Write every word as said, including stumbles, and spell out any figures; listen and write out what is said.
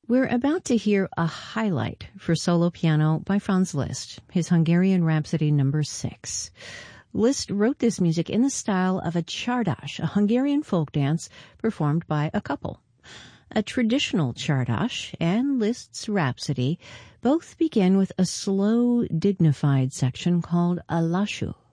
We're about to hear a highlight for solo piano by Franz Liszt, his Hungarian Rhapsody number six. Liszt wrote this music in the style of a csardas, a Hungarian folk dance performed by a couple. A traditional csardas and Liszt's Rhapsody both begin with a slow, dignified section called a lassú.